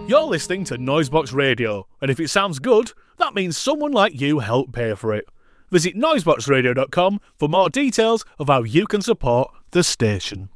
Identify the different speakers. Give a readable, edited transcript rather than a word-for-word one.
Speaker 1: You're listening to Noisebox Radio, and if it sounds good, that means someone like you helped pay for it. Visit noiseboxradio.com for more details of how you can support the station.